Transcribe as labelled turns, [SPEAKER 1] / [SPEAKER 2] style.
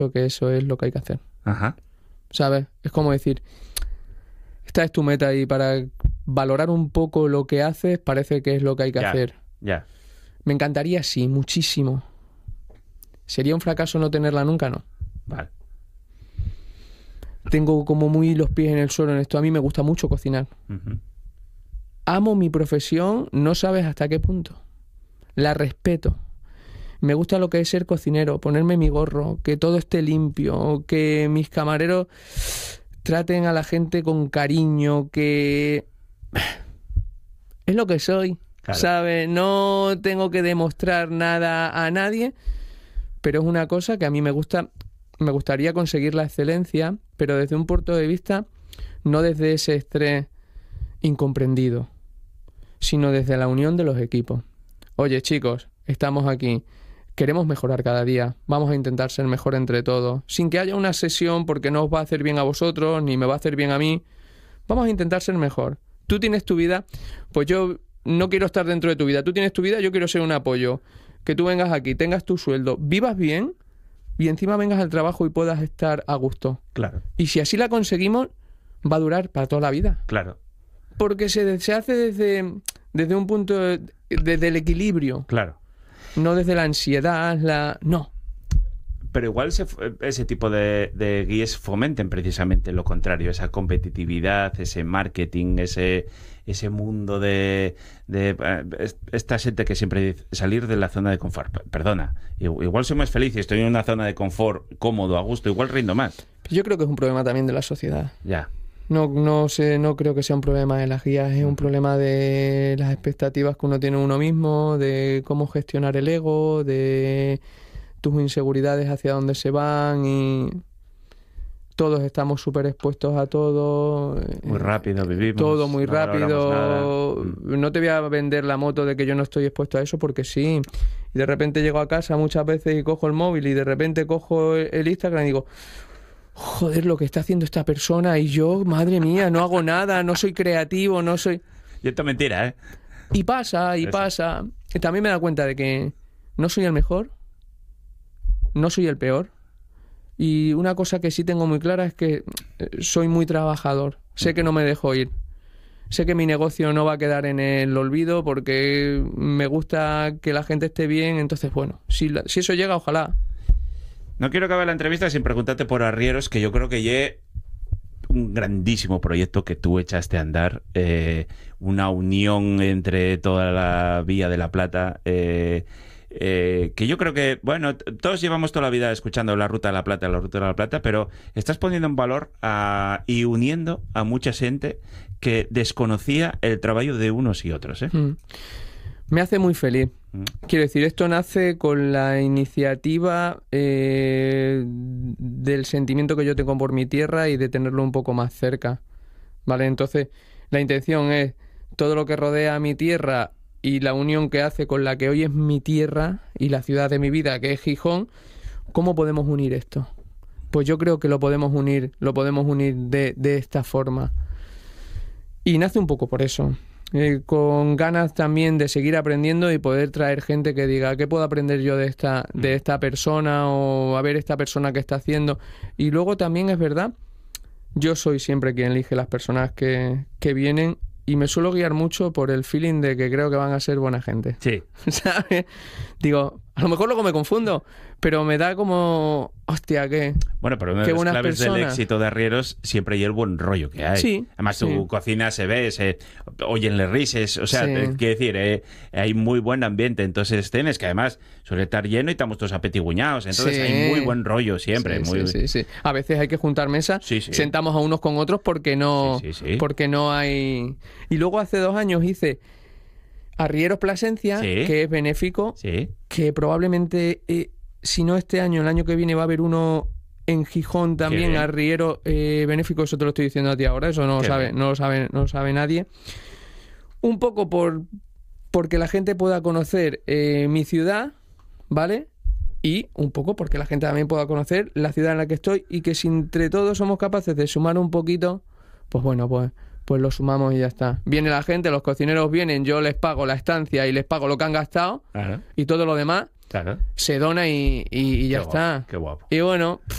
[SPEAKER 1] creo que eso es lo que hay que hacer.
[SPEAKER 2] Ajá.
[SPEAKER 1] ¿Sabes? Es como decir, esta es tu meta y para valorar un poco lo que haces parece que es lo que hay que hacer.
[SPEAKER 2] Ya.
[SPEAKER 1] Me encantaría, sí, muchísimo. ¿Sería un fracaso no tenerla nunca? No.
[SPEAKER 2] Vale.
[SPEAKER 1] Tengo como muy los pies en el suelo en esto. A mí me gusta mucho cocinar.
[SPEAKER 2] Uh-huh.
[SPEAKER 1] Amo mi profesión, no sabes hasta qué punto. La respeto. Me gusta lo que es ser cocinero, ponerme mi gorro, que todo esté limpio, que mis camareros traten a la gente con cariño, que es lo que soy,
[SPEAKER 2] claro.
[SPEAKER 1] ¿sabes? No tengo que demostrar nada a nadie, pero es una cosa que a mí me gustaría conseguir la excelencia, pero desde un punto de vista, no desde ese estrés incomprendido, sino desde la unión de los equipos. Oye, chicos, estamos aquí. Queremos mejorar cada día, vamos a intentar ser mejor entre todos, sin que haya una sesión porque no os va a hacer bien a vosotros, ni me va a hacer bien a mí. Vamos a intentar ser mejor. Tú tienes tu vida, pues yo no quiero estar dentro de tu vida. Tú tienes tu vida, yo quiero ser un apoyo. Que tú vengas aquí, tengas tu sueldo, vivas bien y encima vengas al trabajo y puedas estar a gusto.
[SPEAKER 2] Claro.
[SPEAKER 1] Y si así la conseguimos, va a durar para toda la vida.
[SPEAKER 2] Claro.
[SPEAKER 1] Porque se hace desde un punto, desde el equilibrio.
[SPEAKER 2] Claro.
[SPEAKER 1] No desde la ansiedad, no.
[SPEAKER 2] Pero igual ese tipo de guías fomenten precisamente lo contrario, esa competitividad, ese marketing, ese mundo de esta gente que siempre dice salir de la zona de confort. Perdona, igual soy más feliz y estoy en una zona de confort cómodo, a gusto, igual rindo más.
[SPEAKER 1] Yo creo que es un problema también de la sociedad.
[SPEAKER 2] Ya.
[SPEAKER 1] No creo que sea un problema de las guías, es un problema de las expectativas que uno tiene uno mismo, de cómo gestionar el ego, de tus inseguridades hacia dónde se van y todos estamos súper expuestos a todo.
[SPEAKER 2] Muy rápido vivimos.
[SPEAKER 1] Todo muy
[SPEAKER 2] no
[SPEAKER 1] rápido. No te voy a vender la moto de que yo no estoy expuesto a eso porque sí. Y de repente llego a casa muchas veces y cojo el móvil y de repente cojo el Instagram y digo... Joder, lo que está haciendo esta persona y yo, madre mía, no hago nada, no soy creativo, no soy...
[SPEAKER 2] Y esto es mentira, ¿eh?
[SPEAKER 1] Y pasa. Y también me da cuenta de que no soy el mejor, no soy el peor. Y una cosa que sí tengo muy clara es que soy muy trabajador. Sé que no me dejo ir. Sé que mi negocio no va a quedar en el olvido porque me gusta que la gente esté bien. Entonces, bueno, si eso llega, ojalá...
[SPEAKER 2] No quiero acabar la entrevista sin preguntarte por Arrieros, que yo creo que es un grandísimo proyecto que tú echaste a andar, una unión entre toda la Vía de la Plata, que yo creo que, bueno, todos llevamos toda la vida escuchando la Ruta de la Plata, pero estás poniendo en valor y uniendo a mucha gente que desconocía el trabajo de unos y otros, ¿eh?
[SPEAKER 1] Me hace muy feliz. Quiero decir, esto nace con la iniciativa del sentimiento que yo tengo por mi tierra y de tenerlo un poco más cerca, ¿vale? Entonces, la intención es todo lo que rodea a mi tierra y la unión que hace con la que hoy es mi tierra y la ciudad de mi vida, que es Gijón. ¿Cómo podemos unir esto? Pues yo creo que lo podemos unir de esta forma. Y nace un poco por eso. Con ganas también de seguir aprendiendo y poder traer gente que diga ¿qué puedo aprender yo de esta persona? O a ver esta persona que está haciendo. Y luego también es verdad, yo soy siempre quien elige las personas que vienen y me suelo guiar mucho por el feeling de que creo que van a ser buena gente.
[SPEAKER 2] Sí.
[SPEAKER 1] ¿Sabes? Digo, a lo mejor luego me confundo, pero me da como... Hostia, qué...
[SPEAKER 2] Bueno, pero una de las claves del éxito de Arrieros siempre hay el buen rollo que hay.
[SPEAKER 1] Sí,
[SPEAKER 2] además, tu cocina se ve, oyenle risas, o sea, quiero decir, hay muy buen ambiente, entonces tienes que además suele estar lleno y estamos todos apetiguñados, entonces hay muy buen rollo siempre.
[SPEAKER 1] Sí. A veces hay que juntar mesas, sentamos a unos con otros porque no hay... Y luego hace 2 años hice Arrieros Plasencia, que es benéfico, que probablemente... si no este año, el año que viene va a haber uno en Gijón también, Arriero benéfico, eso te lo estoy diciendo a ti ahora, eso no lo sabe nadie. Un poco porque la gente pueda conocer mi ciudad, ¿vale? Y un poco porque la gente también pueda conocer la ciudad en la que estoy y que si entre todos somos capaces de sumar un poquito, pues bueno, pues lo sumamos y ya está. Viene la gente, los cocineros vienen, yo les pago la estancia y les pago lo que han gastado y todo lo demás.
[SPEAKER 2] Claro.
[SPEAKER 1] Se dona y ya está.
[SPEAKER 2] Qué guapo.
[SPEAKER 1] Y bueno,